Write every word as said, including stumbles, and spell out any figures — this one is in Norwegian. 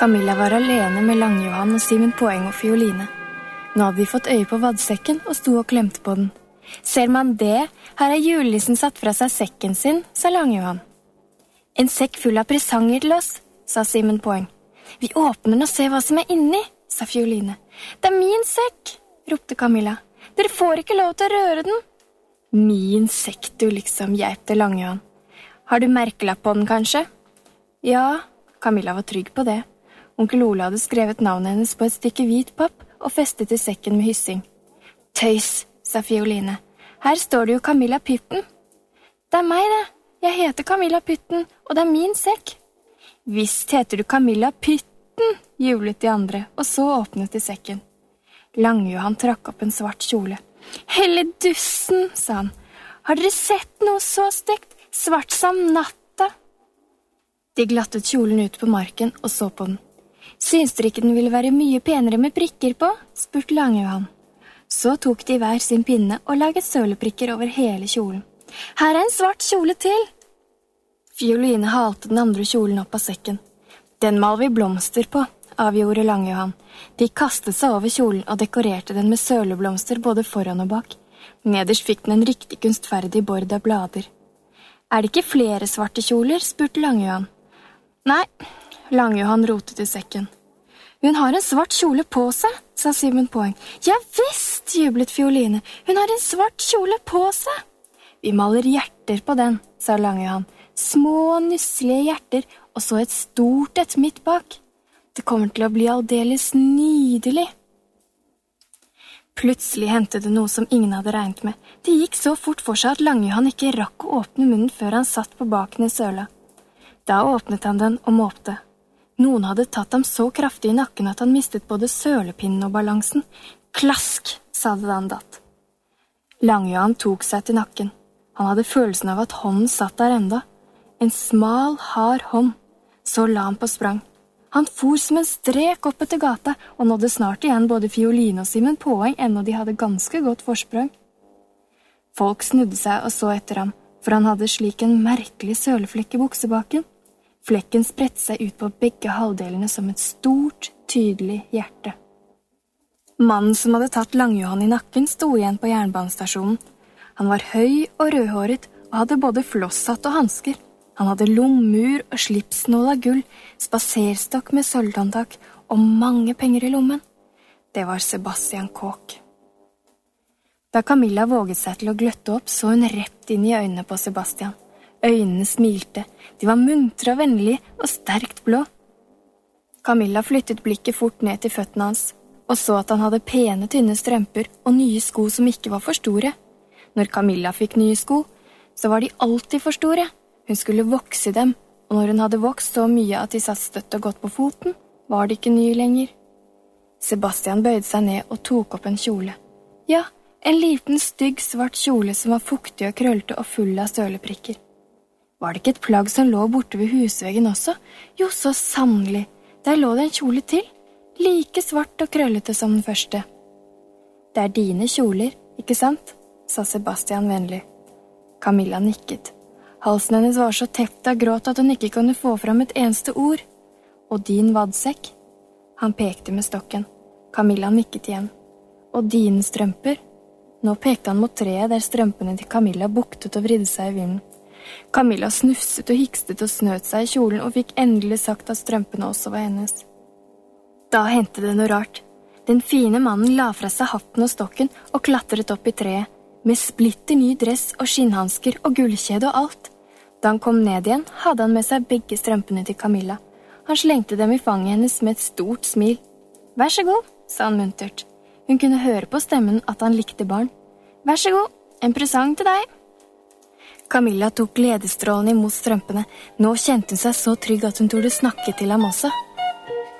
Camilla var alene med Lang-Johan og Simen Poeng og Fioline. Nå hadde de fått øye på vadsekken og sto og klemte på den. Ser man det? Her er julenissen satt fra seg sekken sin, sa Lang-Johan. En sekk full av presanger til oss, sa Simen Poeng. Vi åpner den og ser hva som er inni, sa Fioline. Det er min sekk, ropte Camilla. Dere får ikke lov til å røre den. Min sekk, du liksom, gjeipte Lang-Johan. Har du merkelapp på den, kanskje? Ja, Camilla var trygg på det. Onkel Ola hadde skrevet navnet hennes på et stykke hvit papp og festet i sekken med hyssing. Tøys, sa Fioline. Her står det jo Camilla Pytten. Det er meg, det. Jeg heter Camilla Pytten, og det er min sekk. Visst heter du Camilla Pytten, jublet de andre, og så åpnet de sekken. Lang-Johan trakk opp en svart kjole. Helle dussen, sa han. Har dere sett noe så stygt? Svart som natta? De glattet kjolen ut på marken og så på den. Syns dere ikke den ville være mye penere med prikker på? Spurte Lang-Johan. Så tok de hver sin pinne og laget søleprikker over hele kjolen. Her er en svart kjole til! Fioline halte den andre kjolen opp av sekken. Den maler vi blomster på, avgjorde Lang-Johan. De kastet seg over kjolen og dekorerte den med søleblomster både foran og bak. Nederst fikk den en riktig kunstferdig bord av blader. Er det ikke flere svarte kjoler? Spurte Lang-Johan. Nei, Lang-Johan rotet i sekken. Hun har en svart kjole på seg, sa Simen Poeng. Ja visst, jublet Fioline. Hun har en svart kjole på seg. Vi maler hjerter på den, sa Lang-Johan. Små, nusselige hjerter, og så et stort et midt bak. Det kommer til å bli aldeles nydelig. Plutselig hentet det noe som ingen hadde regnet med. Det gikk så fort for seg at Lang-Johan ikke rakk å åpne munnen før han satt på baken i søla. Da åpnet han den og måpte. Noen hadde tatt ham så kraftig i nakken at han mistet både sølepinnen og balansen. Klask, sa det da han datt. Lang-Johan tok seg til nakken. Han hadde følelsen av at hånden satt der enda. En smal, hard hånd. Så la han på sprang. Han for som en strek opp etter gata, og nådde snart igjen både Fioline og Simen Poeng, ennå de hadde ganske godt forsprang. Folk snudde seg og så etter ham, for han hadde slik en merkelig søleflekk i buksebaken. Flekken spredte seg ut på begge halvdelene som et stort, tydelig hjerte. Mannen som hadde tatt Lang-Johan i nakken sto igjen på jernbanestasjonen. Han var høy og rødhåret og hadde både flosshatt og hansker. Han hadde lommur og slipsnål av gull, spaserstokk med sølvhåndtak og mange penger i lommen. Det var Sebastian Kåk. Da Camilla våget seg til å gløtte opp, så hun rett inn i øynene på Sebastian. Øynene smilte, de var muntre og vennlige og sterkt blå. Camilla flyttet blikket fort ned til føttene hans, og så at han hadde pene, tynne strømper og nye sko som ikke var for store. Når Camilla fikk nye sko, så var de alltid for store. Hun skulle vokse i dem, og når hun hadde vokst så mye at de satt støtt og godt på foten, var de ikke nye lenger. Sebastian bøyde seg ned og tok opp en kjole. Ja, en liten stygg svart kjole som var fuktig og krølte og full av søleprikker. Var det ikke et plagg som lå borte ved husveggen også? Jo, så sannelig. Der lå det en kjole til, like svart og krøllete som den første. Det er dine kjoler, ikke sant? Sa Sebastian vennlig. Camilla nikket. Halsen hennes var så tett av gråt at hun ikke kunne få fram et eneste ord. Og din vadsekk? Han pekte med stokken. Camilla nikket igjen. Og dine strømper? Nå pekte han mot treet der strømpene til Camilla buktet og vridde seg i vinden. Camilla snufset og hikstet og snøt seg i kjolen og fikk endelig sagt at strømpene også var hennes. Da hendte det noe rart. Den fine mannen la fra seg hatten og stokken og klatret opp i treet, med splitter ny dress og skinnhansker og gullkjede og alt. Da han kom ned igjen, hadde han med seg begge strømpene til Camilla. Han slengte dem i fanget hennes med et stort smil. Vær så god, sa han muntert. Hun kunne høre på stemmen at han likte barn. Vær så god, en presang til deg. Camilla tok gledesstrålende imot strømpene. Nå kjente hun seg så trygg at hun torde snakke til ham også.